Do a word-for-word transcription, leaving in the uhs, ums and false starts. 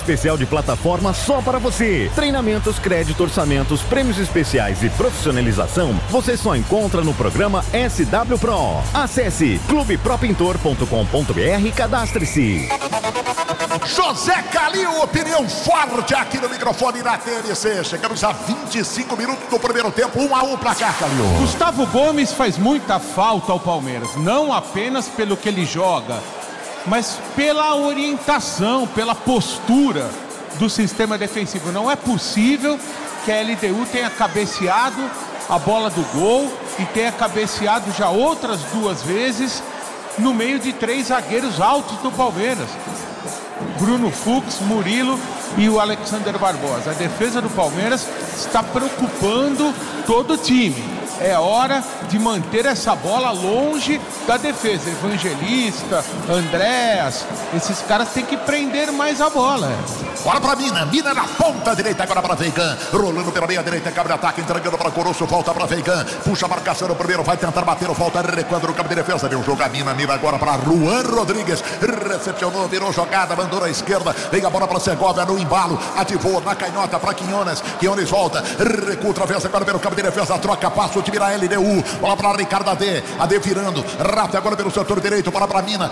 especial de plataforma só para você. Treinamentos, crédito, orçamentos, prêmios especiais e profissionalização você só encontra no programa S W Pro. Acesse clube pro pintor ponto com ponto b r e cadastre-se. José Calil, opinião forte aqui no microfone da T N C. Chegamos a vinte e cinco minutos do primeiro tempo, um a um placar, Calil. Gustavo Gomes faz muita falta ao Palmeiras, não apenas pelo que ele joga, mas pela orientação, pela postura do sistema defensivo. Não é possível que a L D U tenha cabeceado a bola do gol e tenha cabeceado já outras duas vezes no meio de três zagueiros altos do Palmeiras. Bruno Fux, Murilo e o Alexander Barbosa. A defesa do Palmeiras está preocupando todo o time. É hora de manter essa bola longe da defesa. Evangelista, Andréas, esses caras têm que prender mais a bola. Bora pra Mina, Mina na ponta direita, agora pra Veigan, rolando pela meia direita, cabe de ataque, entregando pra Coroço, volta pra Veigan, puxa a marcação no primeiro, vai tentar bater, volta recuando no campo de defesa, deu um jogo a Mina, Mina agora pra Luan Rodrigues, recepcionou, virou jogada, mandou na esquerda, vem a bola pra Segovia no embalo, ativou na canhota pra Quinones, Quinones volta, recua, travessa agora pelo campo de defesa, troca passo, o time da L D U, bola pra Ricardo A D, A D virando, Rafa agora pelo setor direito, bola pra Mina,